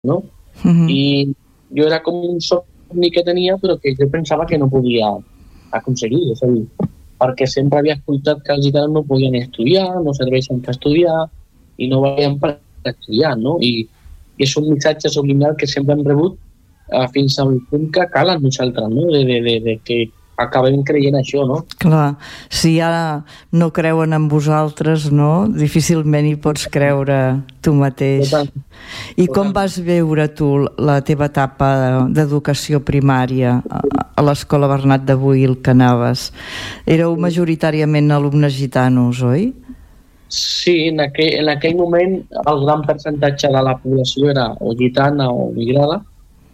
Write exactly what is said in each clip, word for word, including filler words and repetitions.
no? Uh-huh. I jo era com un somni que tenia, però que jo pensava que no podia aconseguir, és a dir, perquè sempre havia escoltat que els gitanos no podien estudiar, no serveixen per estudiar i no valien per estudiar, no? I, i és un missatge subliminal que sempre hem rebut eh, fins al punt que cal a nosaltres, no? De, de, de, de que acabem creient això, no? Clar, si ara no creuen en vosaltres, no? Difícilment hi pots creure tu mateix. Total. I Total. Com vas veure tu la teva etapa d'educació primària a l'escola Bernat de Boïl que anaves? Éreu majoritàriament alumnes gitanos, oi? Sí, en aquell, en aquell moment el gran percentatge de la població era o gitana o migrada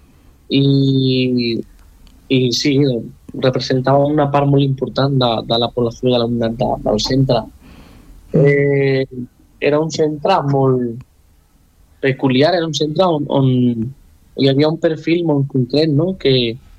i, i sí, representava una part molt important de, de la població de l'alumnat de, del centre. Eh, era un centre molt peculiar, era un centre on, on hi havia un perfil molt concret, no? Que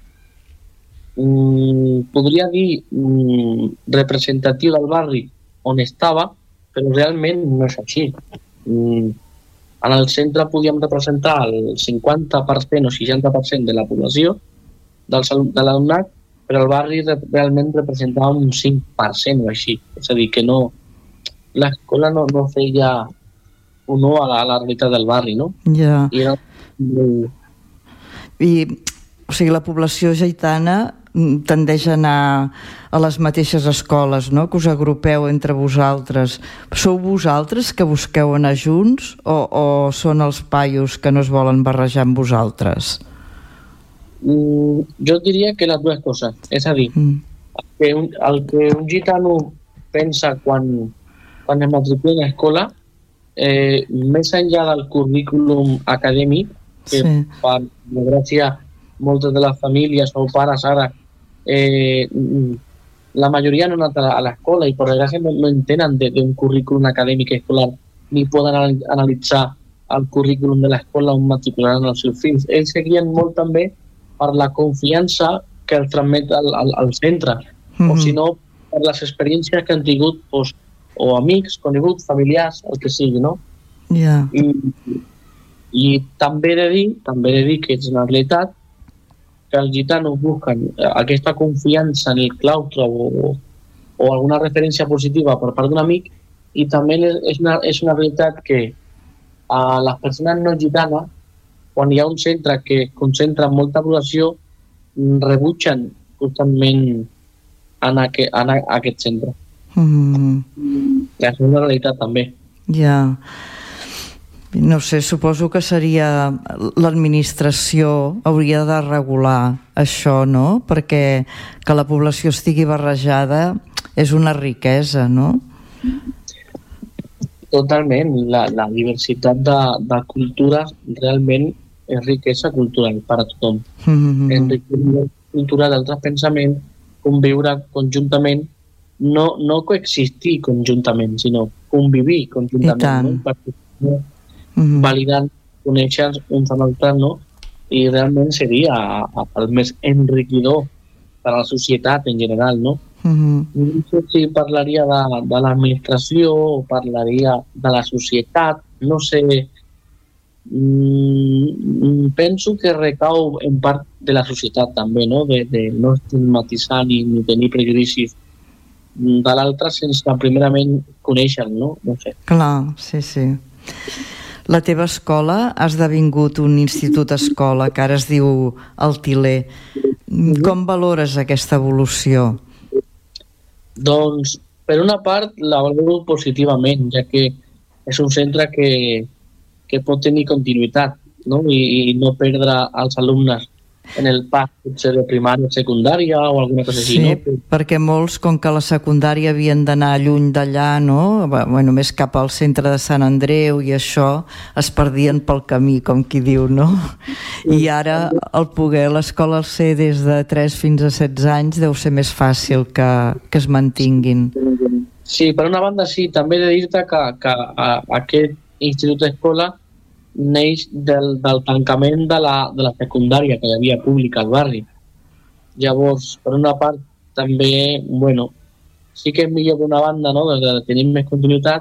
mm, podria dir mm, representatiu del barri on estava, però realment no és així. Mm, en el centre podíem representar el cinquanta per cent o seixanta per cent de la població del, de l'alumnat, però el barri realment representava un cinc per cent o així. És a dir, que no, l'escola no, no feia honor a la, a la realitat del barri, no? Ja. I, era... I, o sigui, la població gitana tendeix a anar a les mateixes escoles, no? Que us agrupeu entre vosaltres. Sou vosaltres que busqueu anar junts o, o són els paios que no es volen barrejar amb vosaltres? Mm, jo diria que les dues coses. És a dir, mm. el, que un, el que un gitano pensa quan, quan es matricula en l'escola, eh, més enllà del currículum acadèmic, que sí. Per desgràcia moltes de les famílies o pares ara eh, la majoria no han anat a l'escola i per desgràcia no, no entenen d'un currículum acadèmic escolar ni poden analitzar el currículum de l'escola on matricularan els seus fills. Ells seguien molt també per la confiança que els transmet al, al, al centre, mm-hmm. o si no, per les experiències que han tingut doncs, o amics, coneguts, familiars, el que sigui, no? Yeah. I, i també he de dir, també he de dir que és una realitat que els gitanos busquen aquesta confiança en el claustre o, o alguna referència positiva per part d'un amic, i també és una, és una realitat que a les persones no gitanes, quan hi ha un centre que concentra molta població, rebutgen constantment anar a, anar a aquest centre. Mm. És una realitat també. Ja. No sé, suposo que seria l'administració hauria de regular això, no? Perquè que la població estigui barrejada és una riquesa, no? Totalment. La, la diversitat de, de cultures realment és riquesa cultural per a tothom. Mm-hmm. Enriquir cultura d'altres pensaments, conviure conjuntament, no, no coexistir conjuntament, sinó convivir conjuntament. No? Perquè, no? Mm-hmm. Validant, conèixer uns amb altres, no? I realment seria el més enriquidor per a la societat en general, no? Mm-hmm. No sé si parlaria de, de l'administració o parlaria de la societat, no sé. Mm, penso que recau en part de la societat també, no? De, de no estigmatitzar ni, ni tenir prejudicis de l'altre sense primerament conèixer, no? No sé. Clar, sí, sí. La teva escola ha esdevingut un institut escola que ara es diu El Til·ler. Com valores aquesta evolució? Doncs, per una part, la valoro positivament, ja que és un centre que que pot tenir continuïtat, no? I, i no perdre els alumnes en el pas potser de primària, secundària o alguna cosa així, sí, no? Sí, perquè molts, com que la secundària havien d'anar lluny d'allà, no? Bueno, més cap al centre de Sant Andreu i això, es perdien pel camí, com qui diu, no? I ara el poder l'escola al ser des de tres fins a setze anys deu ser més fàcil que, que es mantinguin. Sí, per una banda sí, també he de dir-te que, que a, aquest institut d'escola neix del, del tancament de la, de la secundària que hi havia pública al barri. Llavors, per una part, també, bueno, sí que és millor per una banda, no?, de tenir més continuïtat,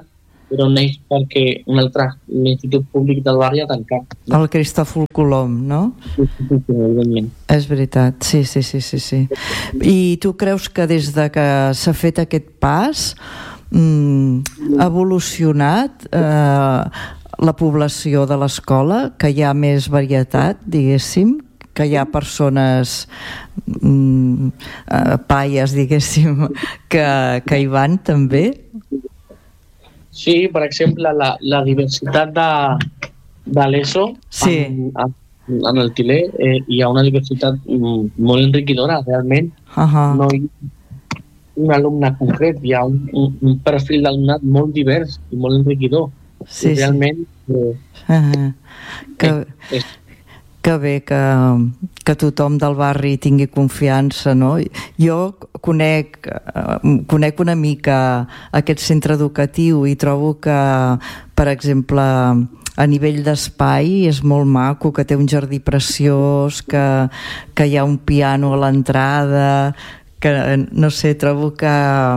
però neix perquè un altre, l'institut públic del barri ha tancat. No? El Cristòfol Colom, no? Sí, sí, sí, evidentment. És veritat, sí, sí, sí, sí, sí. I tu creus que des de que s'ha fet aquest pas mm, ha evolucionat eh, la població de l'escola, que hi ha més varietat, diguéssim, que hi ha persones mm, eh, paies, diguéssim, que, que hi van també? Sí, per exemple, la, la diversitat de, de l'ESO sí. en, en, en el Til·ler, eh, hi ha una diversitat mm, molt enriquidora, realment. Uh-huh. No hi ha un alumne concret, hi ha un, un, un perfil d'alumnat molt divers i molt enriquidor. Sí, I realment... Sí. Eh, uh-huh. que... Eh, que bé que, que tothom del barri tingui confiança, no? Jo conec, conec una mica aquest centre educatiu i trobo que, per exemple, a nivell d'espai és molt maco, que té un jardí preciós, que, que hi ha un piano a l'entrada, que, no sé, trobo que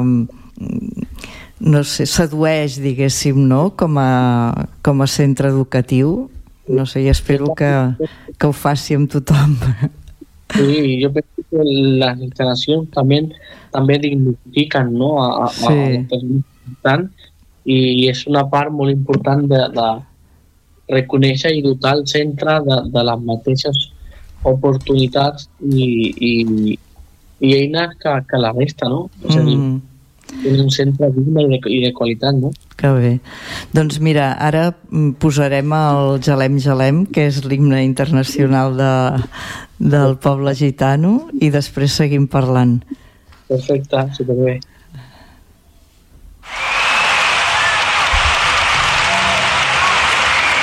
no sé, sedueix, diguéssim, no? Com a, com a centre educatiu. No sé, i espero que, que ho faci amb tothom. Sí, jo penso que les instal·lacions també, també dignifiquen, no? a, a, sí. a i és una part molt important de, de reconèixer i dotar el centre de, de les mateixes oportunitats i, i, i eines que, que la resta, no? És a dir, mm. un centre digne i de, i de qualitat, no? Que bé. Doncs mira, ara posarem el Gelem Gelem, que és l'himne internacional de, del poble gitano, i després seguim parlant. Perfecte, superbé.